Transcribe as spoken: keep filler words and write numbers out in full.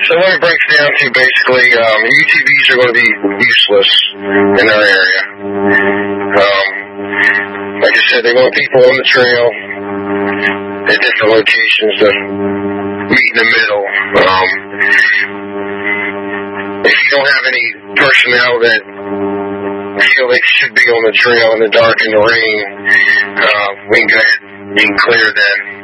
so what it breaks down to basically, um, U T Vs are going to be useless in our area. Um, like I said, they want people on the trail at different locations to meet in the middle. Um, if you don't have any personnel that feel they should be on the trail in the dark and the rain, uh, we can go ahead and clear then.